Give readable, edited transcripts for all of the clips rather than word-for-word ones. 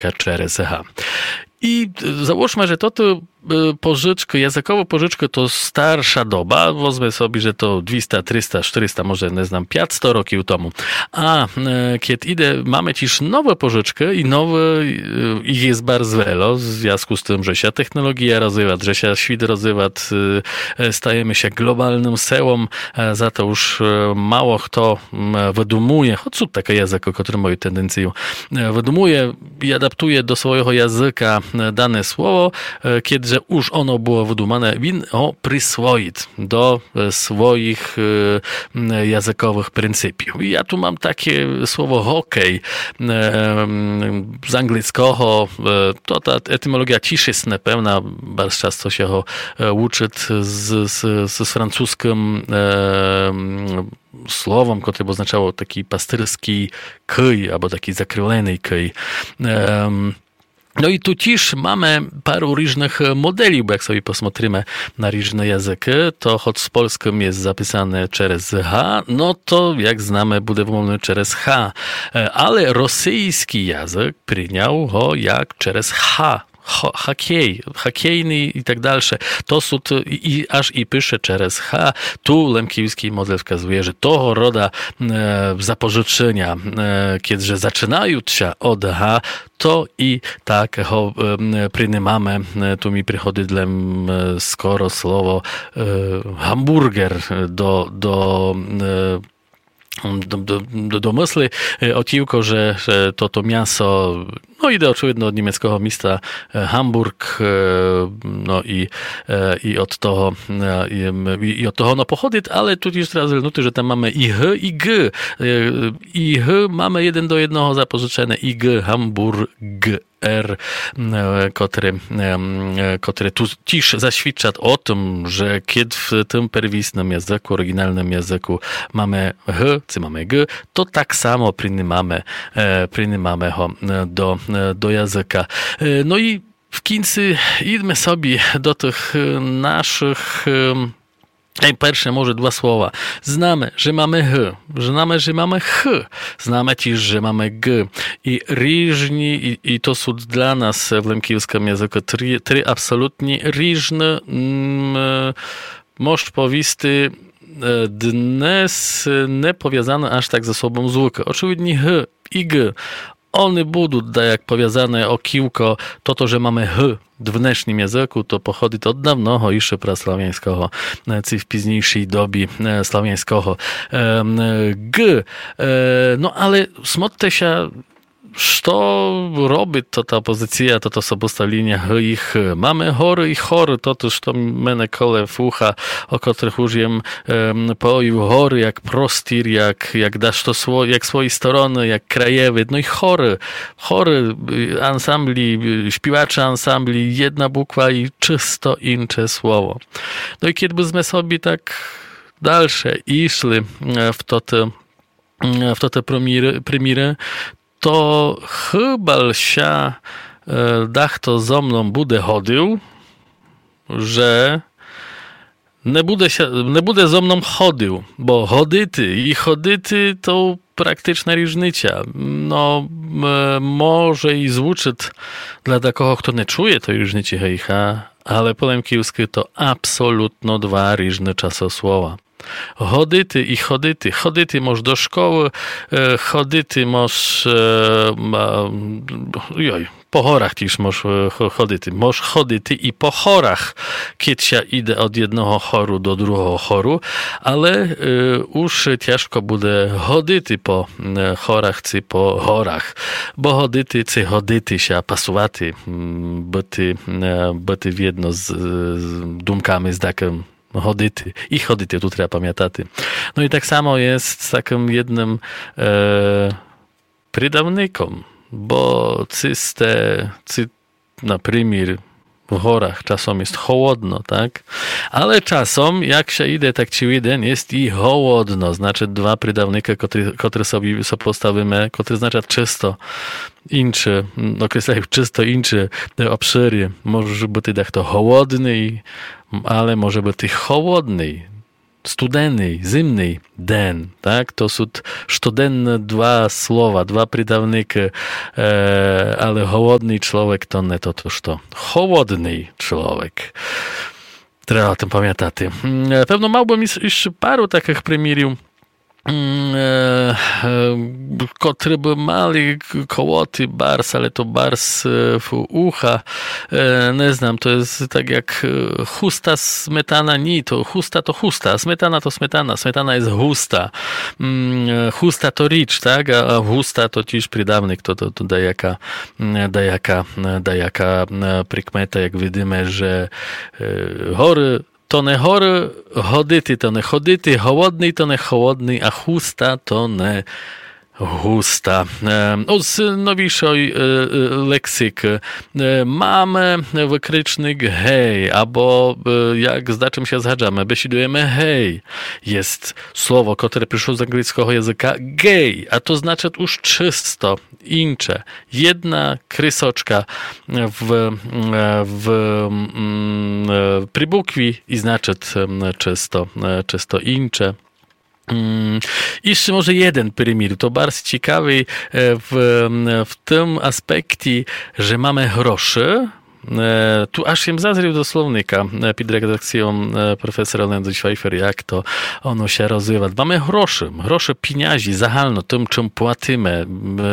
через H. I załóżmy, że to pożyczkę, językową pożyczkę to starsza doba, wezmę sobie, że to 200, 300, 400, może nie znam, 500 roków temu. A kiedy mamy też nowe pożyczkę i nowe, ich jest bardzo wiele, w związku z tym, że się technologia rozwija, że się świat rozwija, stajemy się globalnym sełom, za to już mało kto wydumuje, choć są takie języki, które mają tendencję, wydumuje i adaptuje do swojego języka dane słowo, kiedy już ono było wydumane, win o przyswoić do swoich językowych pryncypiów. I ja tu mam takie słowo hokej z angielskiego, to ta etymologia też jest niepełna, bardzo często się go uczy z francuskim słowem, które oznaczało taki pastyrski kyj, albo taki zakrylony kyj. No i tu też mamy paru różnych modeli, bo jak sobie posмотрimy na różne języki, to choć z polskim jest zapisane przez H, no to jak znamy, będzie wymówione przez H. Ale rosyjski język przyjął go jak przez H. Hokejny i tak dalsze. To są aż i pisze przez H. Tu lemkiewski model wskazuje, że toho roda zapożyczenia, kiedy zaczynają się od H, to i tak mamy. Tu mi przychodzi skoro słowo hamburger do myśli otiłko, że to miasto, no idę oczywiście od niemieckiego miasta Hamburg, no i od toho no pochodzi, ale tu już teraz nuty, że tam mamy i H i G. I H mamy 1 do 1 zapożyczone i G, Hamburger, który tu też zaświadcza o tym, że kiedy w tym pierwotnym języku, oryginalnym języku mamy H, czy mamy G, to tak samo przyjmamy go do języka. No i w końcu idźmy sobie do tych naszych. Pierwsze może 2 słowa. Znamy, że mamy H. Znamy, że mamy H. Znamy też, że mamy G. I różni, i to są dla nas w lemkiewskim języku 3 absolutnie różne można powiedzieć dnes nie powiązane aż tak ze sobą zvuky. Oczywiście H i G. One będą, tak jak powiązane o kiłko, to, że mamy H w dnešním języku, to pochodzi od dawnego jeszcze prasławiańskiego, czy w późniejszej dobie sławiańskiego. G. No ale smotте się, co robi to ta pozycja, to osobista linia H i H. Mamy chory i chory, to też to mnie kole w ucha, o których już jem poił chory, jak prostir, jak dasz to jak swojej strony, jak krajewid, no i chory ansambli, śpiewacze ansambli, jedna bukwa i czysto inne słowo. No i kiedy byśmy sobie tak dalsze išli w te premiry, to chyba się to ze mną bude chodził, że nie bude ze mną chodził, bo chodyty i chodyty to praktyczna różnica. No, może i zvučit dla takoho, kto nie czuje tej różnicy hejcha, ale po lemkiewsku to absolutno 2 różne czasosłowa. Chodyty i chodyty. Chodyty możesz do szkoły, chodyty możesz po chorach też możesz chodyty. Możesz chodyty i po chorach, kiedy się idę od jednego choru do drugiego choru, ale już ciężko będzie chodyty po chorach czy po chorach, bo chodyty czy chodyty się pasuwaty, byty w jedno z dumkami z takim chodyty. I chodyty, tu trzeba pamiętać. No i tak samo jest z takim jednym przydawnikiem, bo na przykład w chorach czasem jest chłodno, tak? Ale czasem, jak się idzie tak ci jeden, jest i chłodno. Znaczy 2 przydawnika, które sobie postawimy, które znaczy czysto incze, określają czysto incze obszyry. Może być tak to chłodny, ale może być i chłodny. studený, zimný den, tak? To sú štodenné dva slova, dva pridavníky, ale holodný človek to ne totož to. Холодний чоловік. Треба там пам'ятати. Певно, мав би ще пару таких примірів, котрі б мали колоти барс, ale to bars w ucha. Nie znam, to jest tak jak chusta, smetana, nie, to chusta, smetana to smetana, smetana jest husta. Chusta to ricz, tak? A husta to tiž pridavnik, to dajaka prikmeta, jak widzimy, że hory to не гори, ходити то не ходити, холодний то не холодний, а хуста то не густа. З новішої leksyk. Mamy wykrzycznik hej, albo jak z czym się zgadzamy, besidujemy hej. Jest słowo, które przyszło z angielskiego języka gay, a to znaczy już czysto, incze. Jedna krysoczka w przybukwi i znaczy czysto incze. I jeszcze może jeden primir. To bardzo ciekawy w tym aspekcie, że mamy groszy. Tu aż się zazrył do słownika pod redakcją profesora Lendy Schweifer, jak to ono się rozwijać. Mamy groszy pieniędzy, zahalno tym, czym płacimy.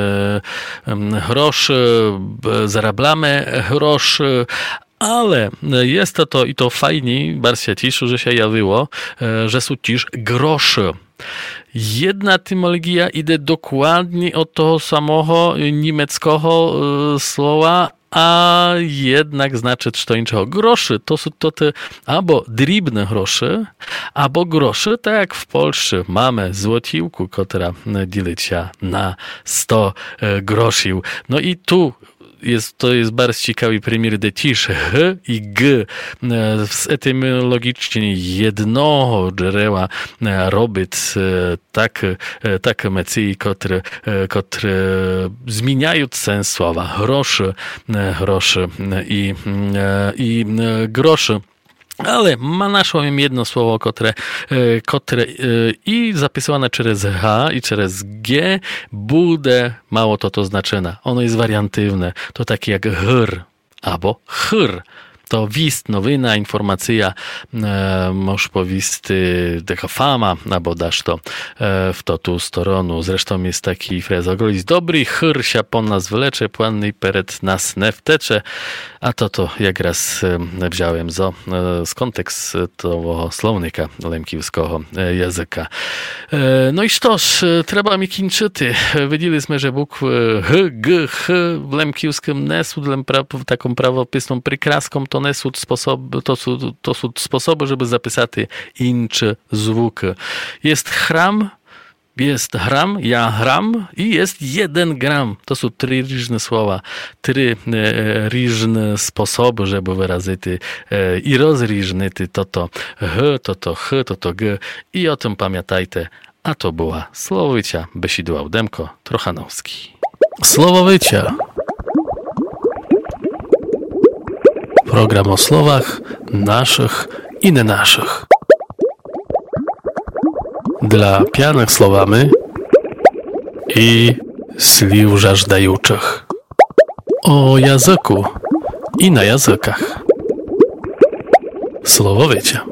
Groszy zarabiamy, groszy. Ale jest to i to fajnie, bardzo się cieszę, że się jawiło, że są też grosze. Jedna etymologia idzie dokładnie od tego samego niemieckiego słowa, a jednak znaczy co innego. Groszy to są te albo drobne grosze, albo grosze, tak jak w Polsce mamy złotówkę, która dzieli się na 100 groszy. No i tu to jest bardzo ciekawy primir, gdzie też h i g z etymologicznie jednego źródła robić takie mecji, które zmieniają sens słowa. Groszy i groszy. Ale ma naszło jedno słowo, które i zapisywane przez H i przez G bude mało to znaczenia. Ono jest wariantywne. To takie jak hr albo chr. To wist, nowina, informacja, może powisty taka fama, albo dasz to w to tu stronę. Zresztą jest taki frez ogrolis dobry, chr się po nas wlecze, płanny pered nas nie wtecze. A to jak raz wziąłem z kontekstu tego słownika lemkiewskiego języka. No i sztoż, trzeba mi kończyć. Widzieliśmy, że bukwy h, g, h w lemkiewskim nesu, taką prawopisną przykraską, to są sposoby, żeby zapisać inne zwuki. Jest hram, ja hram i jest 1 gram. To są 3 różne słowa, 3 różne sposoby, żeby wyrazić i rozróżnić to h, to h, to g. I o tym pamiętajcie. A to była Słowowicia Besidła Demko Trochanowski. Słowowicia. Program o słowach naszych i nie naszych. Dla pijanych słowami i sliw żażdajuczych. O języku i na językach. Słowowicia.